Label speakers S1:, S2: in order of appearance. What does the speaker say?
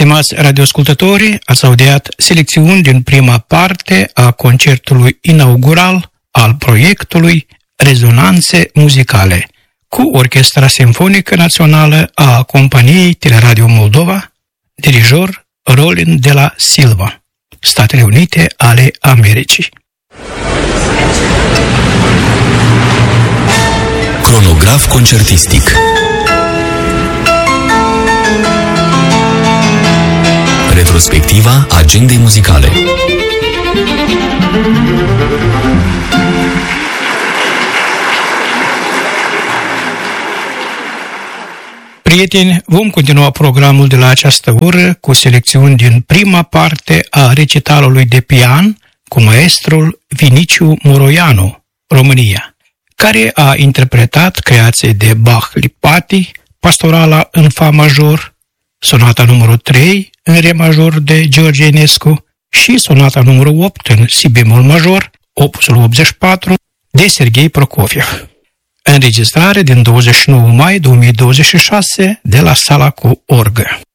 S1: Stimați radioascultători, ați audiat selecțiuni din prima parte a concertului inaugural al proiectului Rezonanțe Muzicale cu Orchestra Simfonică Națională a Companiei Teleradio Moldova, dirijor Roland de la Silva, Statele Unite ale Americii.
S2: Cronograf concertistic. Retrospectiva agendei muzicale.
S1: Prieteni, vom continua programul de la această oră cu selecțiuni din prima parte a recitalului de pian cu maestrul Viniciu Moroianu, România, care a interpretat creații de Bach-Lipati, Pastorala în fa major, sonata numărul 3 în re major de George Enescu și sonata numărul 8 în si bemol major, opusul 84, de Serghei Prokofiev. Înregistrare din 29 mai 2026 de la Sala cu Orgă.